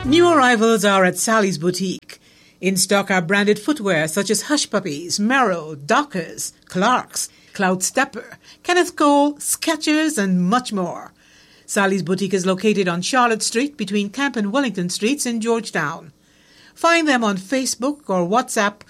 New arrivals are at Sally's Boutique. In stock are branded footwear such as Hush Puppies, Merrell, Dockers, Clarks, Cloud Stepper, Kenneth Cole, Skechers, and much more. Sally's Boutique is located on Charlotte Street between Camp and Wellington Streets in Georgetown. Find them on Facebook or WhatsApp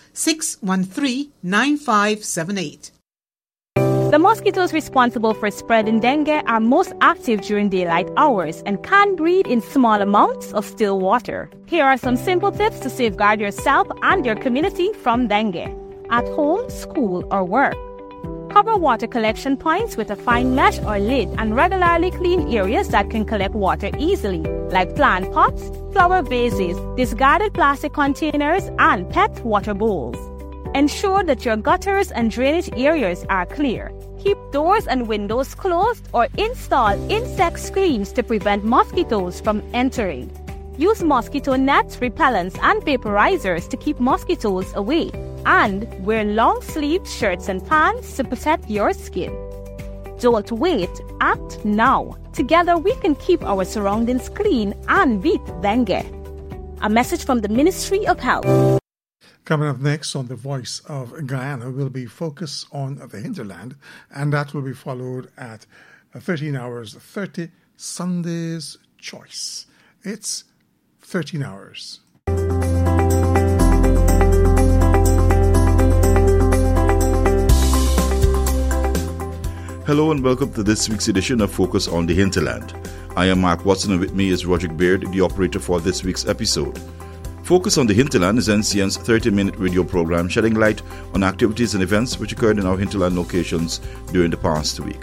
613-9578. The mosquitoes responsible for spreading dengue are most active during daylight hours and can breed in small amounts of still water. Here are some simple tips to safeguard yourself and your community from dengue. At home, school, or work. Cover water collection points with a fine mesh or lid and regularly clean areas that can collect water easily, like plant pots, flower vases, discarded plastic containers, and pet water bowls. Ensure that your gutters and drainage areas are clear. Keep doors and windows closed or install insect screens to prevent mosquitoes from entering. Use mosquito nets, repellents, and vaporizers to keep mosquitoes away. And wear long-sleeved shirts and pants to protect your skin. Don't wait, act now. Together we can keep our surroundings clean and beat dengue. A message from the Ministry of Health. Coming up next on The Voice of Guyana will be Focus on the Hinterland, and that will be followed at 13 hours 30 Sunday's Choice. It's 13 hours. Hello and welcome to this week's edition of Focus on the Hinterland. I am Mark Watson and with me is Roderick Baird, the operator for this week's episode. Focus on the Hinterland is NCN's 30-minute radio program shedding light on activities and events which occurred in our hinterland locations during the past week.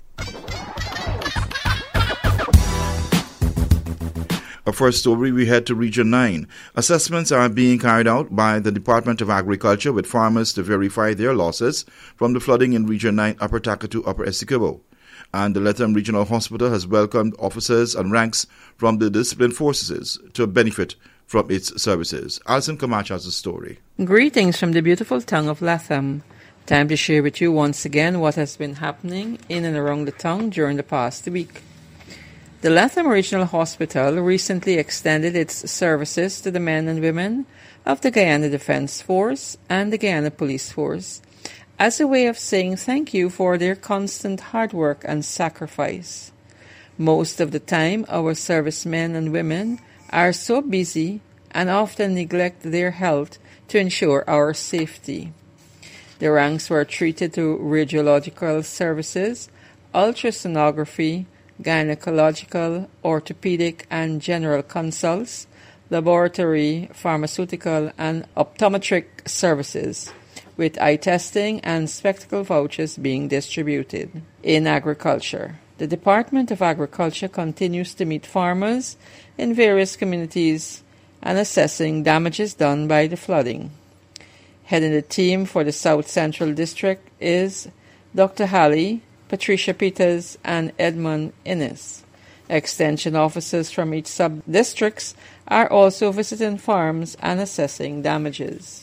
Our first story, we head to Region 9. Assessments are being carried out by the Department of Agriculture with farmers to verify their losses from the flooding in Region 9, Upper Takatu, Upper Essequibo. And the Lethem Regional Hospital has welcomed officers and ranks from the disciplined forces to benefit from its services. Alison Camacho has a story. Greetings from the beautiful town of Lethem. Time to share with you once again what has been happening in and around the town during the past week. The Lethem Regional Hospital recently extended its services to the men and women of the Guyana Defence Force and the Guyana Police Force as a way of saying thank you for their constant hard work and sacrifice. Most of the time, our servicemen and women are so busy and often neglect their health to ensure our safety. The ranks were treated to radiological services, ultrasonography, gynecological, orthopedic and general consults, laboratory, pharmaceutical and optometric services, with eye testing and spectacle vouchers being distributed. In agriculture, the Department of Agriculture continues to meet farmers in various communities and assessing damages done by the flooding. Heading the team for the South Central District is Dr. Halley, Patricia Peters, and Edmund Innes. Extension officers from each sub-districts are also visiting farms and assessing damages.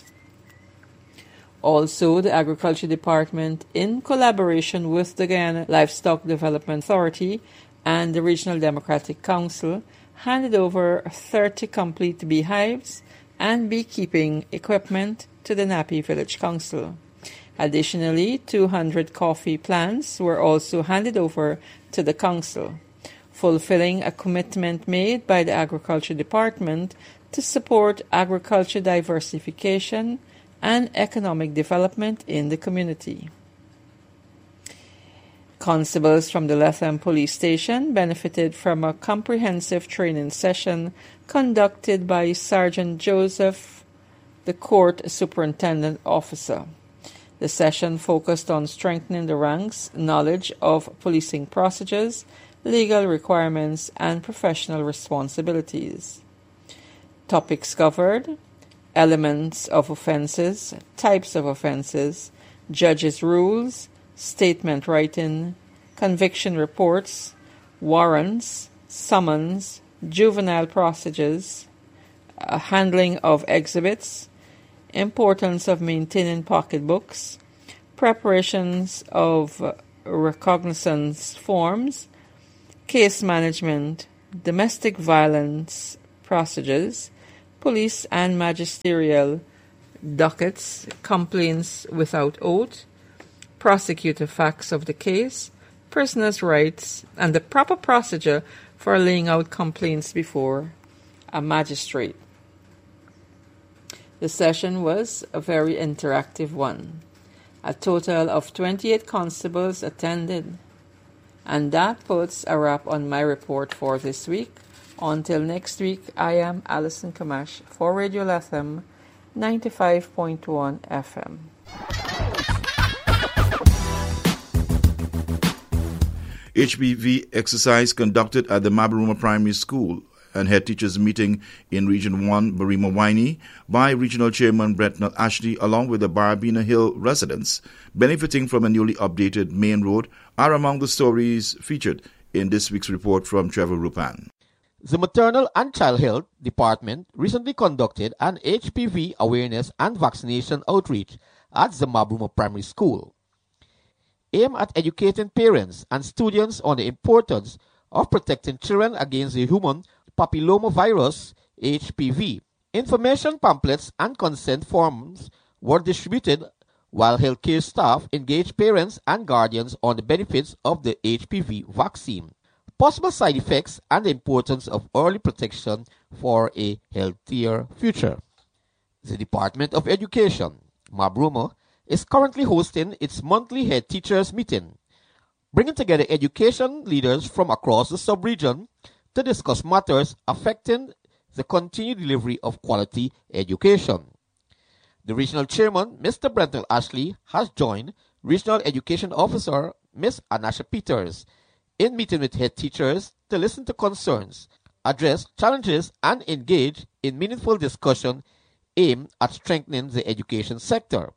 Also, the Agriculture Department, in collaboration with the Guyana Livestock Development Authority and the Regional Democratic Council, handed over 30 complete beehives and beekeeping equipment to the Napi Village Council. Additionally, 200 coffee plants were also handed over to the council, fulfilling a commitment made by the Agriculture Department to support agriculture diversification and economic development in the community. Constables from the Lethem Police Station benefited from a comprehensive training session conducted by Sergeant Joseph, the Court Superintendent Officer. The session focused on strengthening the ranks' knowledge of policing procedures, legal requirements, and professional responsibilities. Topics covered: elements of offenses, types of offenses, judges' rules, statement writing, conviction reports, warrants, summons, juvenile procedures, handling of exhibits, importance of maintaining pocketbooks, preparations of recognizance forms, case management, domestic violence procedures, police and magisterial dockets, complaints without oath, prosecutor facts of the case, prisoner's rights, and the proper procedure for laying out complaints before a magistrate. The session was a very interactive one. A total of 28 constables attended. And that puts a wrap on my report for this week. Until next week, I am Alison Kamash for Radio Latham 95.1 FM. HPV exercise conducted at the Mabaruma Primary School and head teachers meeting in Region 1, Barima-Waini, by Regional Chairman Bretnell Ashley, along with the Barbina Hill residents benefiting from a newly updated main road, are among the stories featured in this week's report from Trevor Rupan. The Maternal and Child Health Department recently conducted an HPV awareness and vaccination outreach at the Mabaruma Primary School, aimed at educating parents and students on the importance of protecting children against the human papillomavirus HPV. Information pamphlets and consent forms were distributed while healthcare staff engaged parents and guardians on the benefits of the HPV vaccine, possible side effects, and the importance of early protection for a healthier future. The Department of Education, Mabaruma, is currently hosting its monthly head teachers meeting, bringing together education leaders from across the sub-region to discuss matters affecting the continued delivery of quality education. The Regional Chairman, Mr. Bretnell Ashley, has joined Regional Education Officer, Ms. Anasha Peters, in meeting with head teachers to listen to concerns, address challenges, and engage in meaningful discussion aimed at strengthening the education sector.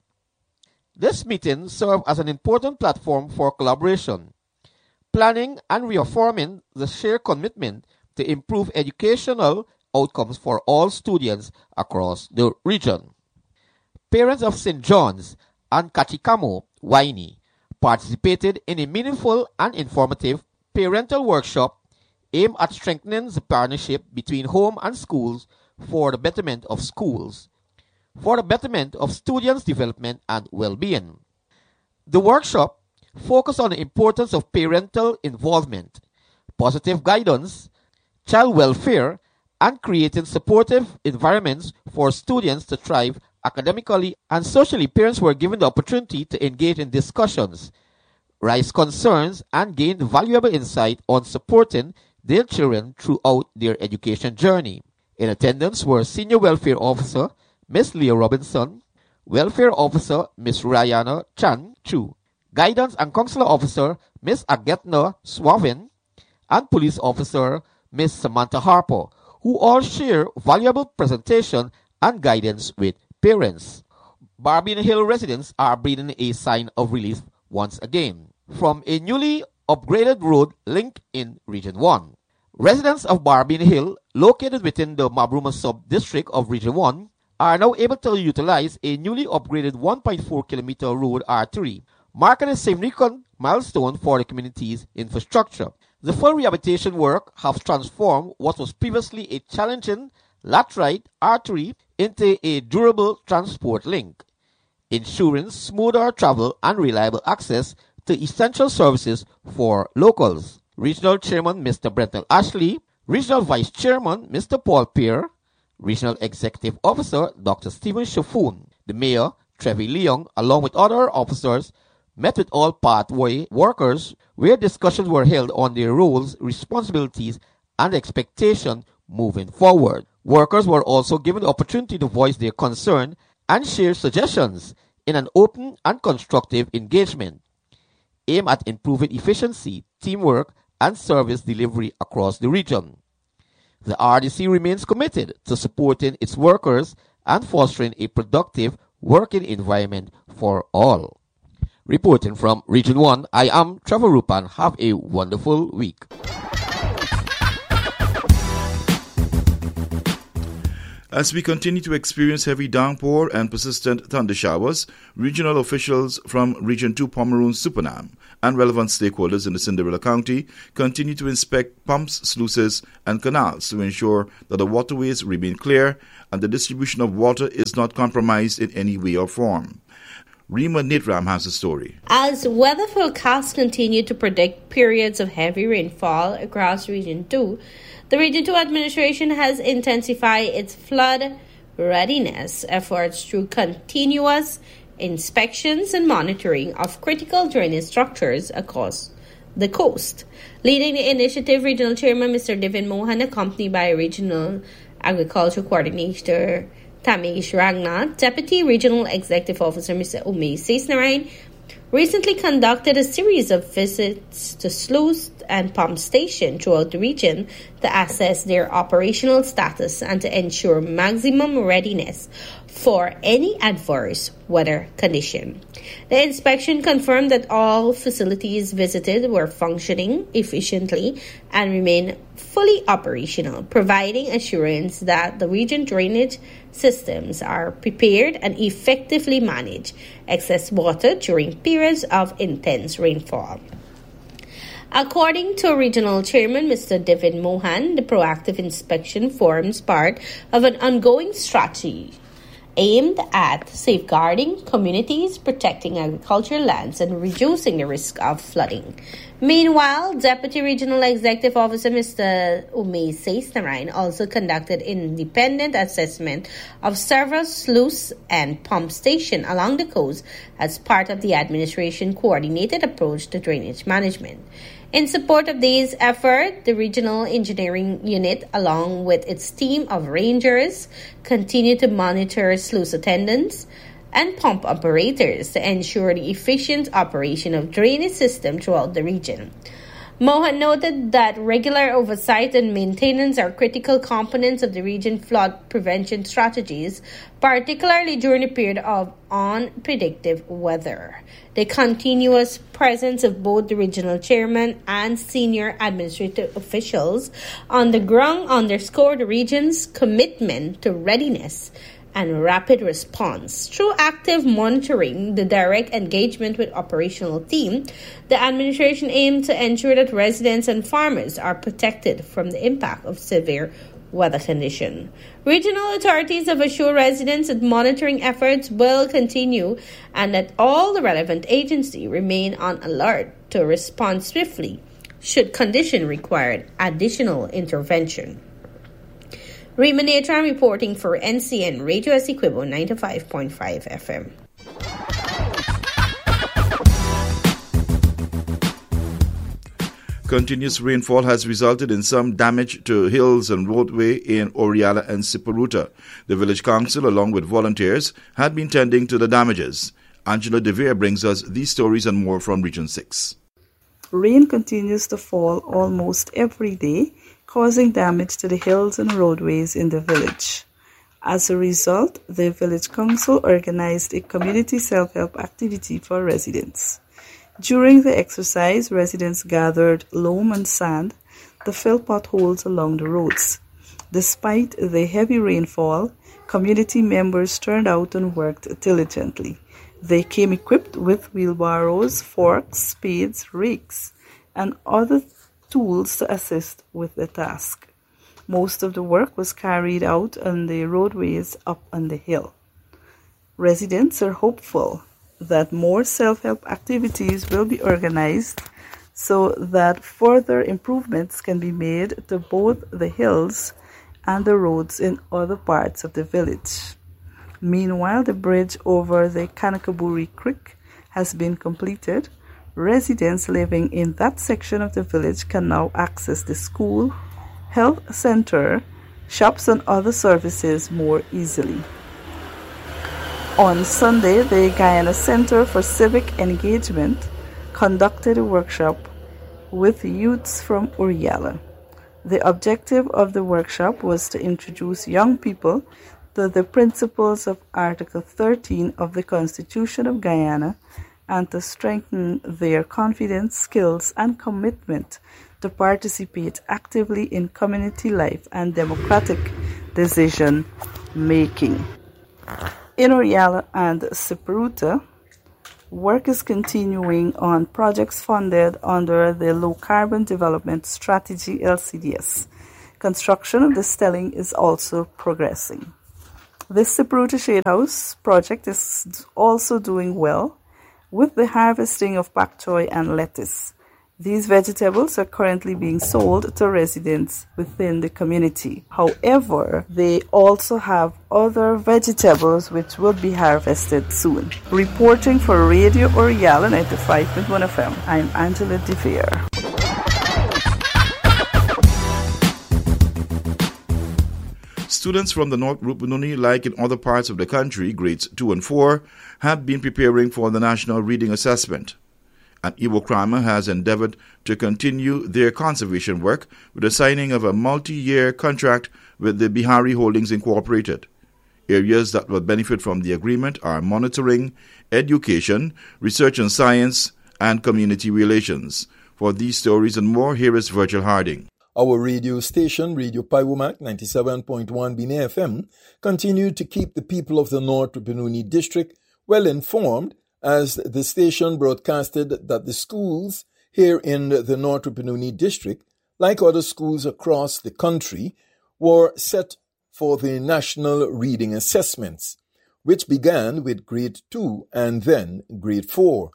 This meeting served as an important platform for collaboration, planning, and reaffirming the shared commitment to improve educational outcomes for all students across the region. Parents of St. John's and Kachikamo, Waini, participated in a meaningful and informative parental workshop aimed at strengthening the partnership between home and schools for the betterment of schools, for the betterment of students' development and well-being. The workshop focused on the importance of parental involvement, positive guidance, child welfare, and creating supportive environments for students to thrive academically and socially. Parents were given the opportunity to engage in discussions, raise concerns, and gain valuable insight on supporting their children throughout their education journey. In attendance were Senior Welfare Officer Ms. Leah Robinson, Welfare Officer Ms. Rihanna Chan Chu, Guidance and Counselor Officer Ms. Agetna Swavin, and Police Officer Ms. Samantha Harper, who all share valuable presentation and guidance with parents. Barbina Hill residents are breathing a sign of relief once again from a newly upgraded road link in Region 1. Residents of Barbina Hill, located within the Mabaruma sub-district of Region 1, are now able to utilize a newly upgraded 1.4-kilometer road artery, marking a significant milestone for the community's infrastructure. The full rehabilitation work has transformed what was previously a challenging laterite artery into a durable transport link, ensuring smoother travel and reliable access to essential services for locals. Regional Chairman Mr. Bretnell Ashley, Regional Vice Chairman Mr. Paul Peer, Regional Executive Officer Dr. Stephen Shafoon, the Mayor Trevi Leong, along with other officers, met with all pathway workers where discussions were held on their roles, responsibilities, and expectations moving forward. Workers were also given the opportunity to voice their concern and share suggestions in an open and constructive engagement aimed at improving efficiency, teamwork, and service delivery across the region. The RDC remains committed to supporting its workers and fostering a productive working environment for all. Reporting from Region 1, I am Trevor Rupan. Have a wonderful week. As we continue to experience heavy downpour and persistent thunder showers, regional officials from Region 2 Pomeroon Supernam and relevant stakeholders in the Cinderella County continue to inspect pumps, sluices, and canals to ensure that the waterways remain clear and the distribution of water is not compromised in any way or form. Rima Nitram has the story. As weather forecasts continue to predict periods of heavy rainfall across Region 2, the Region 2 administration has intensified its flood readiness efforts through continuous inspections and monitoring of critical drainage structures across the coast. Leading the initiative, Regional Chairman Mr. Devin Mohan, accompanied by Regional Agriculture Coordinator Tamesh Ragnath, Deputy Regional Executive Officer Mr. Umesh Sesnarayan, recently conducted a series of visits to sluice and pump stations throughout the region to assess their operational status and to ensure maximum readiness for any adverse weather condition. The inspection confirmed that all facilities visited were functioning efficiently and remain fully operational, providing assurance that the region drainage systems are prepared and effectively manage excess water during periods of intense rainfall. According to Regional Chairman Mr. Devin Mohan, the proactive inspection forms part of an ongoing strategy aimed at safeguarding communities, protecting agricultural lands, and reducing the risk of flooding. Meanwhile, Deputy Regional Executive Officer Mr. Umesh Sesnarayan also conducted an independent assessment of several sluice and pump stations along the coast as part of the administration coordinated approach to drainage management. In support of these efforts, the Regional Engineering Unit, along with its team of rangers, continue to monitor sluice attendants and pump operators to ensure the efficient operation of drainage systems throughout the region. Mohan noted that regular oversight and maintenance are critical components of the region's flood prevention strategies, particularly during a period of unpredictable weather. The continuous presence of both the regional chairman and senior administrative officials on the ground underscore the region's commitment to readiness and rapid response. Through active monitoring, the direct engagement with operational team, the administration aims to ensure that residents and farmers are protected from the impact of severe weather conditions. Regional authorities have assured residents that monitoring efforts will continue and that all the relevant agencies remain on alert to respond swiftly should condition require additional intervention. Rima Netran reporting for NCN Radio Essequibo 95.5 FM. Continuous rainfall has resulted in some damage to hills and roadway in Oriala and Siparuta. The village council, along with volunteers, had been tending to the damages. Angela De Vere brings us these stories and more from Region 6. Rain continues to fall almost every day, causing damage to the hills and roadways in the village. As a result, the village council organized a community self-help activity for residents. During the exercise, residents gathered loam and sand to fill potholes along the roads. Despite the heavy rainfall, community members turned out and worked diligently. They came equipped with wheelbarrows, forks, spades, rakes, and other tools to assist with the task. Most of the work was carried out on the roadways up on the hill. Residents are hopeful that more self-help activities will be organized so that further improvements can be made to both the hills and the roads in other parts of the village. Meanwhile, the bridge over the Kanakaburi Creek has been completed. Residents living in that section of the village can now access the school, health center, shops, and other services more easily. On Sunday, the Guyana Center for Civic Engagement conducted a workshop with youths from Oriala. The objective of the workshop was to introduce young people to the principles of Article 13 of the Constitution of Guyana and to strengthen their confidence, skills, and commitment to participate actively in community life and democratic decision making. In Oriala and Siparuta, Work is continuing on projects funded under the Low Carbon Development Strategy LCDS. Construction of the stelling is also progressing. The Sapruta Shade House project is also doing well with the harvesting of pak choy and lettuce. These vegetables are currently being sold to residents within the community. However, they also have other vegetables which will be harvested soon. Reporting for Radio Oriala 95.1 FM, I'm Angela De Vere. Students from the North Rupununi, like in other parts of the country, grades 2 and 4, have been preparing for the National Reading Assessment. And Iwo-Krama has endeavored to continue their conservation work with the signing of a multi-year contract with the Bihari Holdings Incorporated. Areas that will benefit from the agreement are monitoring, education, research and science, and community relations. For these stories and more, here is Virgil Harding. Our radio station, Radio Paiwomak 97.1 Bine FM, continued to keep the people of the North Rupununi district well informed as the station broadcasted that the schools here in the North Rupununi district, like other schools across the country, were set for the National Reading Assessments, which began with grade 2 and then grade 4.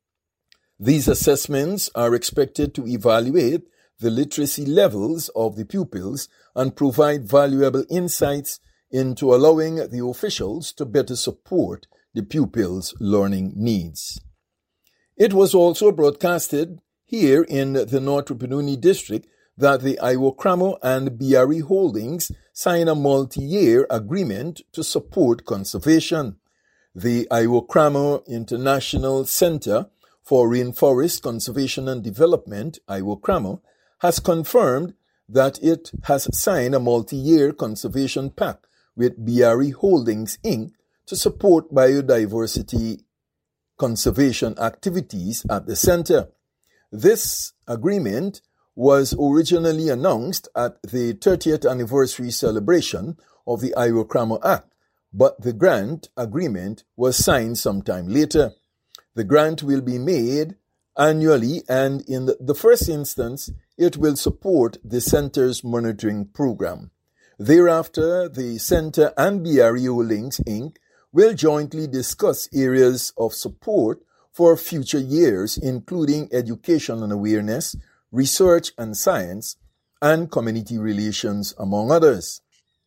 These assessments are expected to evaluate the literacy levels of the pupils and provide valuable insights into allowing the officials to better support the pupils' learning needs. It was also broadcasted here in the North Rupununi district that the Iwo-Kramo and BRE Holdings signed a multi-year agreement to support conservation. The Iwo-Kramo International Center for Rainforest Conservation and Development, Iwo-Kramo, has confirmed that it has signed a multi-year conservation pact with BRE Holdings, Inc. to support biodiversity conservation activities at the center. This agreement was originally announced at the 30th anniversary celebration of the Iwo-Kramo Act, but the grant agreement was signed sometime later. The grant will be made annually, and in the first instance, it will support the center's monitoring program. Thereafter, the center and BRE Holdings, Inc. will jointly discuss areas of support for future years, including education and awareness, research and science, and community relations, among others.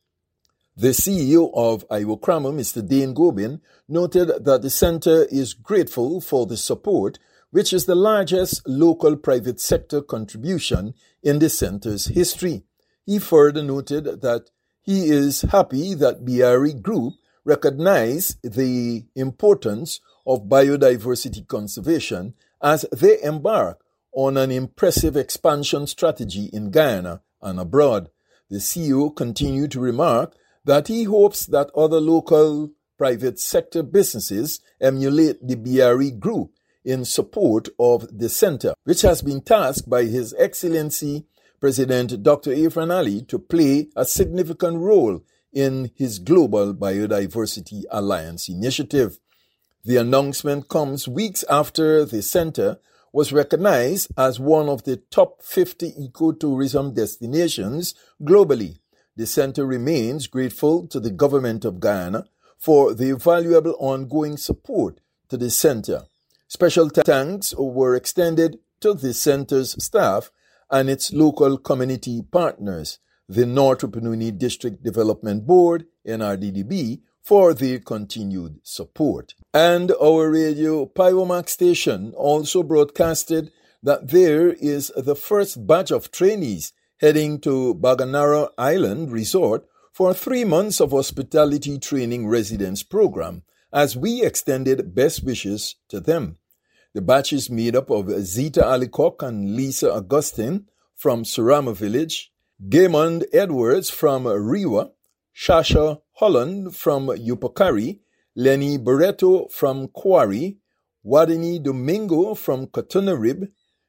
The CEO of Iwo-Kramo, Mr. Dane Gobin, noted that the center is grateful for the support, which is the largest local private sector contribution in the center's history. He further noted that he is happy that BRE Group recognize the importance of biodiversity conservation as they embark on an impressive expansion strategy in Guyana and abroad. The CEO continued to remark that he hopes that other local private sector businesses emulate the BRE Group in support of the center, which has been tasked by His Excellency President Dr. Irfan Ali to play a significant role in his Global Biodiversity Alliance initiative. The announcement comes weeks after the center was recognized as one of the top 50 ecotourism destinations globally. The center remains grateful to the government of Guyana for the valuable ongoing support to the center. Special thanks were extended to the center's staff and its local community partners, the North Rupununi District Development Board, NRDDB, for their continued support. And our Radio Paiwomak station also broadcasted that there is the first batch of trainees heading to Baganara Island Resort for 3 months of hospitality training residence program, as we extended best wishes to them. The batch is made up of Zita Alikok and Lisa Augustine from Surama Village, Gaymond Edwards from Riwa, Shasha Holland from Yupakari, Lenny Barreto from Quarry, Wadini Domingo from Cotonarib,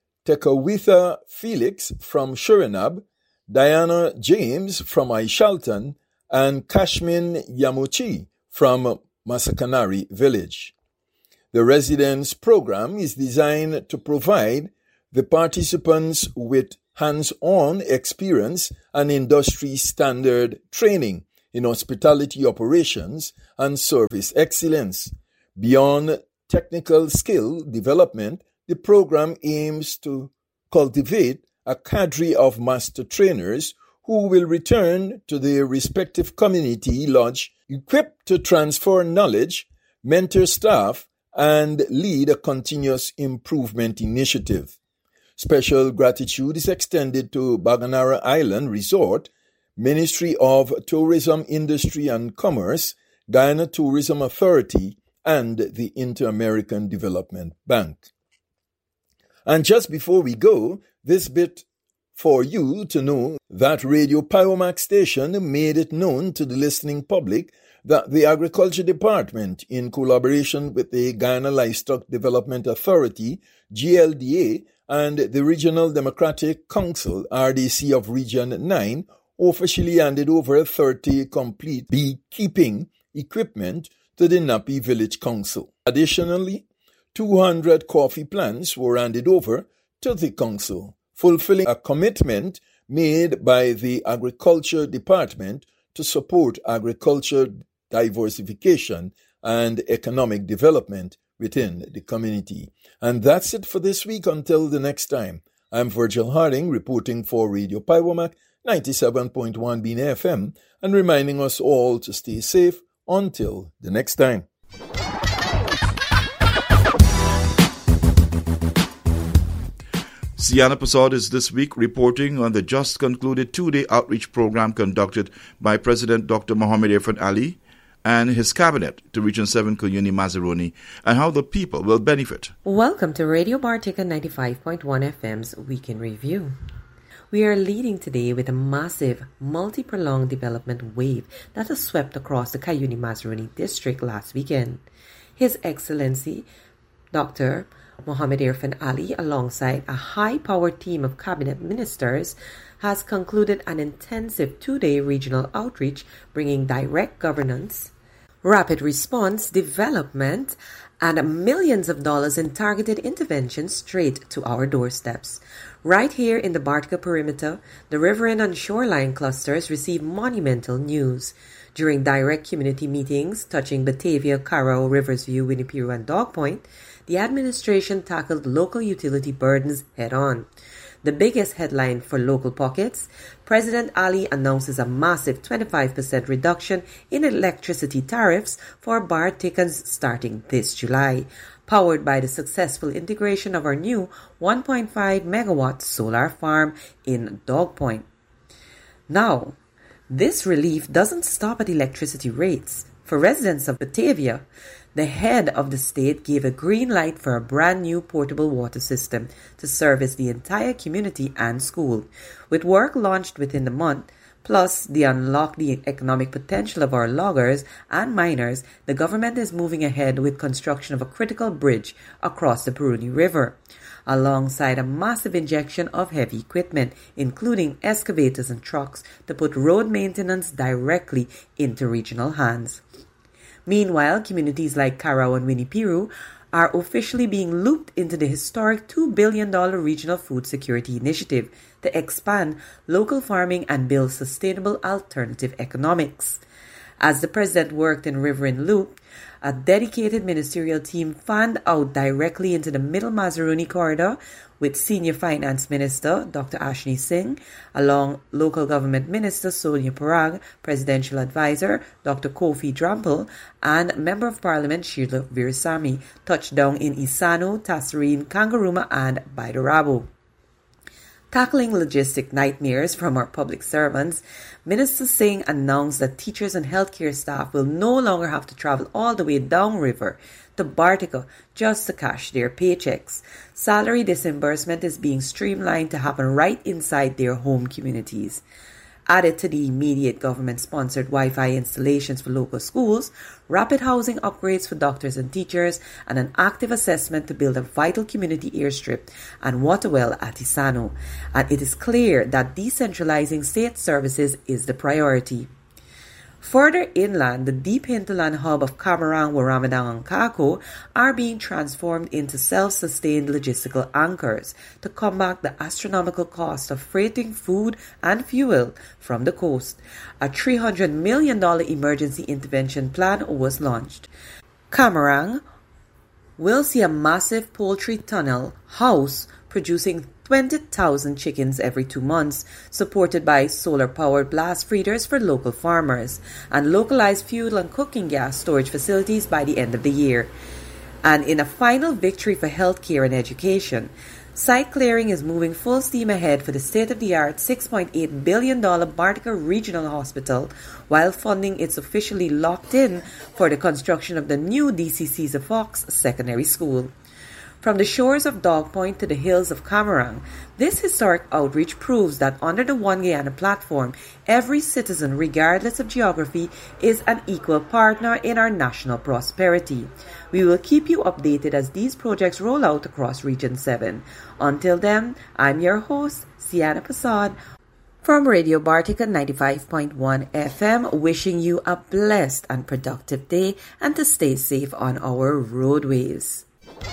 Tekawitha Felix from Surinab, Diana James from Aishalton, and Kashmin Yamuchi from Masakanari Village. The residence program is designed to provide the participants with hands-on experience and industry standard training in hospitality operations and service excellence. Beyond technical skill development, the program aims to cultivate a cadre of master trainers who will return to their respective community lodge equipped to transfer knowledge, mentor staff, and lead a continuous improvement initiative. Special gratitude is extended to Baganara Island Resort, Ministry of Tourism, Industry and Commerce, Guyana Tourism Authority, and the Inter-American Development Bank. And just before we go, this bit for you to know that Radio Piomac station made it known to the listening public that the Agriculture Department, in collaboration with the Guyana Livestock Development Authority, GLDA, and the Regional Democratic Council, RDC of Region 9, officially handed over 30 complete beekeeping equipment to the Napi Village Council. Additionally, 200 coffee plants were handed over to the council, fulfilling a commitment made by the Agriculture Department to support agriculture diversification and economic development within the community. And that's it for this week. Until the next time, I'm Virgil Harding reporting for Radio Piomac 97.1 Bina FM and reminding us all to stay safe until the next time. Sienna Prasad is this week reporting on the just concluded two-day outreach program conducted by President Dr. Mohamed Irfan Ali and his cabinet to Region 7 Cuyuni Mazaruni and how the people will benefit. Welcome to Radio Bartica 95.1 FM's Weekend Review. We are leading today with a massive, multi-pronged development wave that has swept across the Cuyuni Mazaruni district last weekend. His Excellency, Dr. Mohamed Irfan Ali, alongside a high-powered team of cabinet ministers, has concluded an intensive two-day regional outreach bringing direct governance, rapid response, development, and millions of dollars in targeted interventions straight to our doorsteps. Right here in the Bartica perimeter, the riverine and shoreline clusters receive monumental news. During direct community meetings touching Batavia, Carrow, Riversview, Winniperu, and Dog Point, the administration tackled local utility burdens head-on. The biggest headline for local pockets, President Ali announces a massive 25% reduction in electricity tariffs for Barticans starting this July, powered by the successful integration of our new 1.5 megawatt solar farm in Dog Point. Now, this relief doesn't stop at electricity rates. For residents of Batavia, the head of the state gave a green light for a brand new portable water system to service the entire community and school. With work launched within the month, plus the unlock the economic potential of our loggers and miners, the government is moving ahead with construction of a critical bridge across the Peruni River, alongside a massive injection of heavy equipment, including excavators and trucks, to put road maintenance directly into regional hands. Meanwhile, communities like Carrow and Winniperu are officially being looped into the historic $2 billion Regional Food Security Initiative to expand local farming and build sustainable alternative economics. As the President worked in Riverine Loop, a dedicated ministerial team fanned out directly into the Middle Mazaruni corridor with Senior Finance Minister Dr. Ashni Singh, along Local Government Minister Sonia Parag, Presidential Advisor Dr. Kofi Drampel, and Member of Parliament Sheila Virasamy, touched down in Isano, Tasserine, Kangaruma, and Baidarabo. Tackling logistic nightmares from our public servants, Minister Singh announced that teachers and healthcare staff will no longer have to travel all the way downriver to Bartica just to cash their paychecks. Salary disbursement is being streamlined to happen right inside their home communities. Added to the immediate government-sponsored Wi-Fi installations for local schools, rapid housing upgrades for doctors and teachers, and an active assessment to build a vital community airstrip and water well at Isano. And it is clear that decentralizing state services is the priority. Further inland, the deep hinterland hub of Camarang, Warramadang, and Kako are being transformed into self-sustained logistical anchors to combat the astronomical cost of freighting food and fuel from the coast. A $300 million emergency intervention plan was launched. Camarang will see a massive poultry tunnel house producing 20,000 chickens every 2 months, supported by solar-powered blast feeders for local farmers, and localized fuel and cooking gas storage facilities by the end of the year. And in a final victory for healthcare and education, site clearing is moving full steam ahead for the state-of-the-art $6.8 billion Bartica Regional Hospital, while funding is officially locked in for the construction of the new DC Caesar Fox Secondary School. From the shores of Dog Point to the hills of Camarang, this historic outreach proves that under the One Guyana platform, every citizen, regardless of geography, is an equal partner in our national prosperity. We will keep you updated as these projects roll out across Region 7. Until then, I'm your host, Sienna Passad, from Radio Bartica 95.1 FM, wishing you a blessed and productive day and to stay safe on our roadways.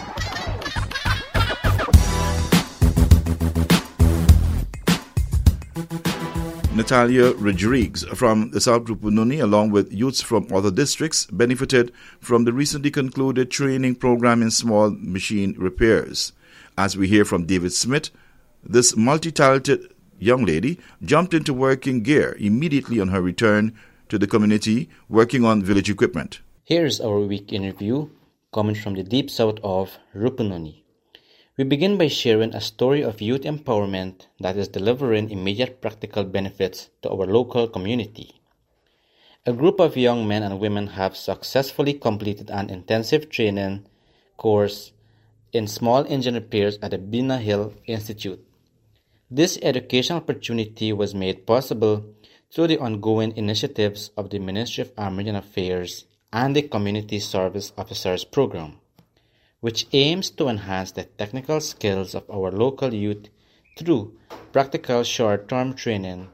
Natalia Rodriguez from the South Rupununi, along with youths from other districts, benefited from the recently concluded training program in small machine repairs. As we hear from David Smith, this multi-talented young lady jumped into working gear immediately on her return to the community, working on village equipment. Here's our week in review, coming from the deep south of Rupununi. We begin by sharing a story of youth empowerment that is delivering immediate practical benefits to our local community. A group of young men and women have successfully completed an intensive training course in small engine repairs at the Bina Hill Institute. This educational opportunity was made possible through the ongoing initiatives of the Ministry of Armed Affairs and the Community Service Officers Program, which aims to enhance the technical skills of our local youth through practical short-term training.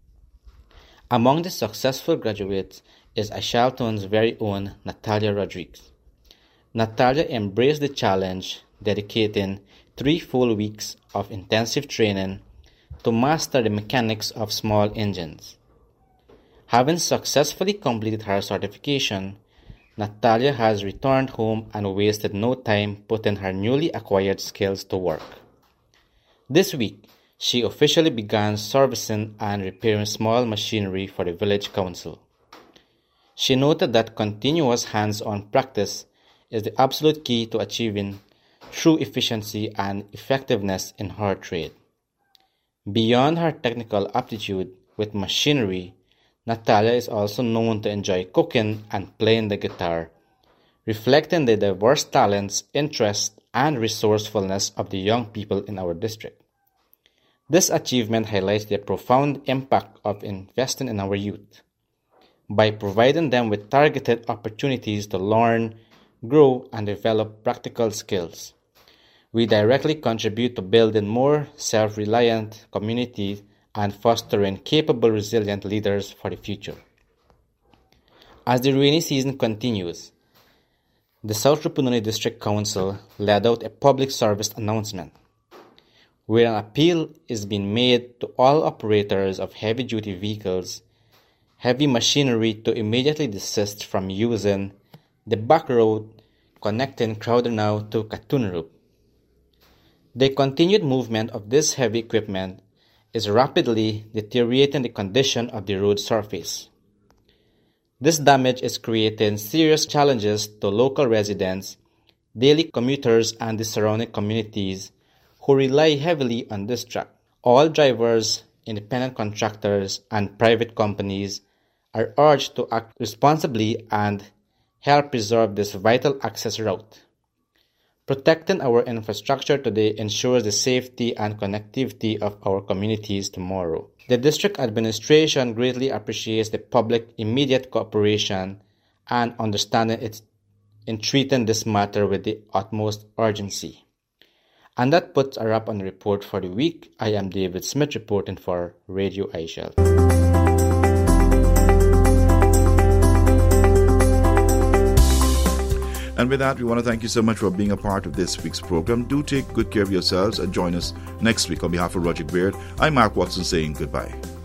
Among the successful graduates is Ashalton's very own Natalia Rodriguez. Natalia embraced the challenge, dedicating 3 full weeks of intensive training to master the mechanics of small engines. Having successfully completed her certification, Natalia has returned home and wasted no time putting her newly acquired skills to work. This week, she officially began servicing and repairing small machinery for the village council. She noted that continuous hands-on practice is the absolute key to achieving true efficiency and effectiveness in her trade. Beyond her technical aptitude with machinery, Natalia is also known to enjoy cooking and playing the guitar, reflecting the diverse talents, interests, and resourcefulness of the young people in our district. This achievement highlights the profound impact of investing in our youth. By providing them with targeted opportunities to learn, grow, and develop practical skills, we directly contribute to building more self-reliant communities and fostering capable, resilient leaders for the future. As the rainy season continues, the South Rupununi District Council led out a public service announcement, where an appeal is being made to all operators of heavy-duty vehicles, heavy machinery to immediately desist from using the back road connecting Crowdernow to Katunrup. The continued movement of this heavy equipment is rapidly deteriorating the condition of the road surface. This damage is creating serious challenges to local residents, daily commuters, and the surrounding communities who rely heavily on this track. All drivers, independent contractors, and private companies are urged to act responsibly and help preserve this vital access route. Protecting our infrastructure today ensures the safety and connectivity of our communities tomorrow. The district administration greatly appreciates the public immediate cooperation and understanding in treating this matter with the utmost urgency. And that puts a wrap on the report for the week. I am David Smith reporting for Radio Eichel. And with that, we want to thank you so much for being a part of this week's program. Do take good care of yourselves and join us next week. On behalf of Roger Baird, I'm Mark Watson saying goodbye.